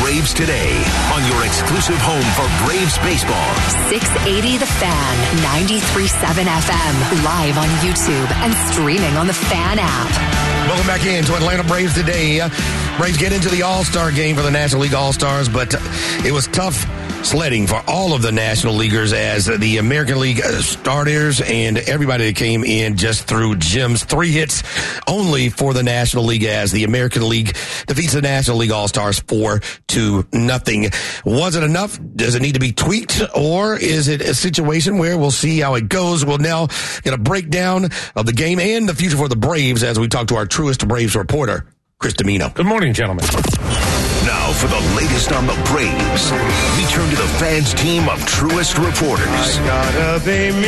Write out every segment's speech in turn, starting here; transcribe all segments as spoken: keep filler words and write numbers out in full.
Braves today on your exclusive home for Braves baseball. six eighty The Fan, ninety-three point seven F M, live on YouTube and streaming on the Fan app. Welcome back into Atlanta Braves today. Braves get into the All-Star game for the National League All-Stars, but it was tough sledding for all of the National Leaguers as the American League starters and everybody that came in just threw gems. Three hits only for the National League as the American League defeats the National League All-Stars four to nothing. Was it enough? Does it need to be tweaked? Or is it a situation where we'll see how it goes? We'll now get a breakdown of the game and the future for the Braves as we talk to our truest Braves reporter, Chris Domino. Good morning, gentlemen. Now, for the latest on the Braves, we turn to the Fans team of truest reporters. Enough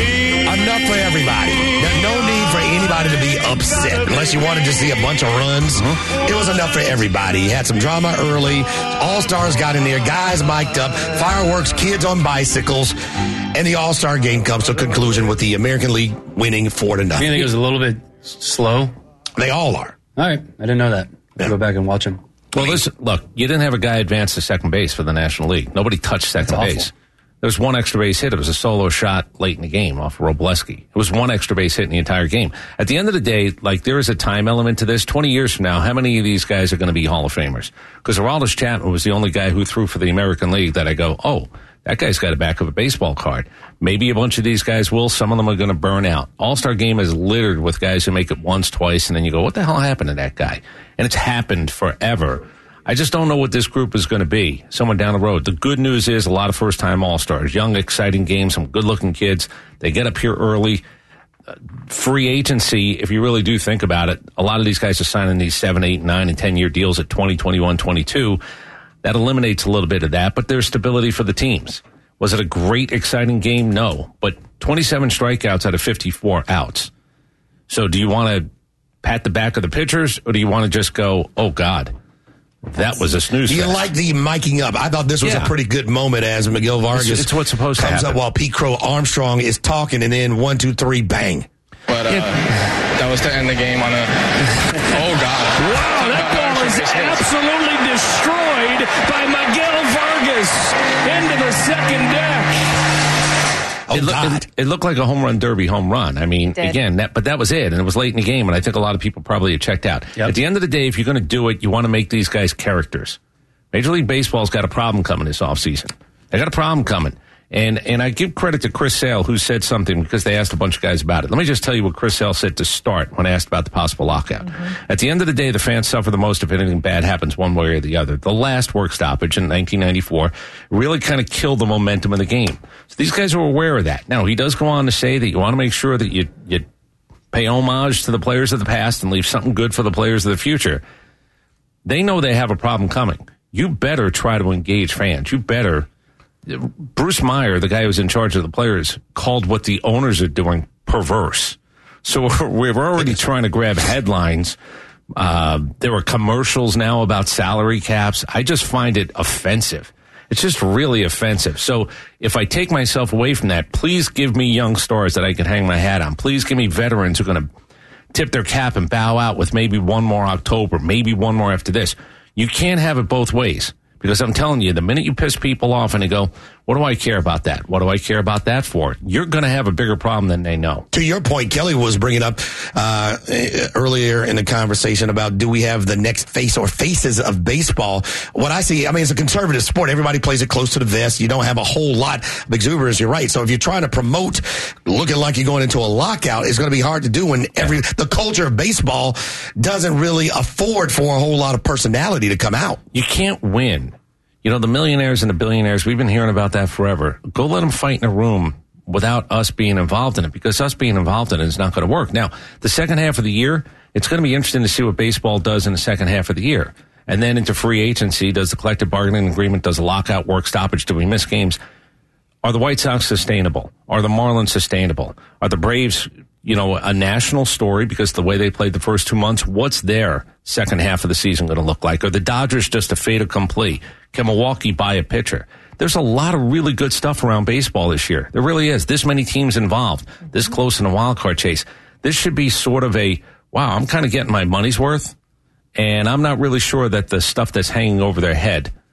for everybody. There's no need for anybody to be upset unless you wanted to see a bunch of runs. Mm-hmm. It was enough for everybody. You had some drama early. All-Stars got in there. Guys mic'd up. Fireworks, kids on bicycles. And the All-Star game comes to a conclusion with the American League winning four to nothing. You think it was a little bit slow? They all are. All right. I didn't know that. I'll go back and watch them. Well, listen, look, you didn't have a guy advance to second base for the National League. Nobody touched second base. There was one extra base hit. It was a solo shot late in the game off Robleski. It was one extra base hit in the entire game. At the end of the day, like, there is a time element to this. twenty years from now, how many of these guys are going to be Hall of Famers? Because Aroldis Chapman was the only guy who threw for the American League that I go, oh, that guy's got a back of a baseball card. Maybe a bunch of these guys will. Some of them are going to burn out. All-Star game is littered with guys who make it once, twice, and then you go, what the hell happened to that guy? And it's happened forever. I just don't know what this group is going to be. Someone down the road. The good news is a lot of first-time All-Stars. Young, exciting games, some good-looking kids. They get up here early. Uh, free agency, if you really do think about it, a lot of these guys are signing these seven, eight, nine, and ten-year deals at twenty, twenty-one, twenty-two. That eliminates a little bit of that, but there's stability for the teams. Was it a great, exciting game? No. But twenty-seven strikeouts out of fifty-four outs. So do you want to pat the back of the pitchers, or do you want to just go, oh, God, that was a snooze Do you fest? like the miking up? I thought this was Yeah. a pretty good moment as Miguel Vargas It's, it's what's supposed to comes happen. up while Pete Crow Armstrong is talking, and then one, two, three, bang. But uh, that was to end the game on a... Oh, God. Wow, that ball is absolutely destroyed by Miguel Vargas into the second deck. Oh, It, look, God. it, it looked like a home run derby home run. I mean, Did. again, that, but that was it. And it was late in the game, and I think a lot of people probably had checked out. Yep. At the end of the day, if you're going to do it, you want to make these guys characters. Major League Baseball's got a problem coming this offseason. They got a problem coming. And and I give credit to Chris Sale, who said something because they asked a bunch of guys about it. Let me just tell you what Chris Sale said to start when asked about the possible lockout. Mm-hmm. At the end of the day, the fans suffer the most if anything bad happens one way or the other. The last work stoppage in nineteen ninety-four really kind of killed the momentum of the game. So these guys are aware of that. Now, he does go on to say that you want to make sure that you, you pay homage to the players of the past and leave something good for the players of the future. They know they have a problem coming. You better try to engage fans. You better... Bruce Meyer, the guy who's in charge of the players, called what the owners are doing perverse. So we're already trying to grab headlines. Uh, there are commercials now about salary caps. I just find it offensive. It's just really offensive. So if I take myself away from that, please give me young stars that I can hang my hat on. Please give me veterans who are going to tip their cap and bow out with maybe one more October, maybe one more after this. You can't have it both ways. Because I'm telling you, the minute you piss people off and they go, what do I care about that? What do I care about that for? You're going to have a bigger problem than they know. To your point, Kelly was bringing up uh, earlier in the conversation about do we have the next face or faces of baseball? What I see, I mean, it's a conservative sport. Everybody plays it close to the vest. You don't have a whole lot of exuberance. You're right. So if you're trying to promote looking like you're going into a lockout, it's going to be hard to do when every the culture of baseball doesn't really afford for a whole lot of personality to come out. You can't win. You know, the millionaires and the billionaires, we've been hearing about that forever. Go let them fight in a room without us being involved in it, because us being involved in it is not going to work. Now, the second half of the year, it's going to be interesting to see what baseball does in the second half of the year. And then into free agency, does the collective bargaining agreement, does the lockout work stoppage, do we miss games? Are the White Sox sustainable? Are the Marlins sustainable? Are the Braves, you know, a national story because the way they played the first two months? What's their second half of the season going to look like? Are the Dodgers just a fait accompli? Can Milwaukee buy a pitcher? There's a lot of really good stuff around baseball this year. There really is. This many teams involved, this close in a wild card chase. This should be sort of a, wow, I'm kind of getting my money's worth, and I'm not really sure that the stuff that's hanging over their head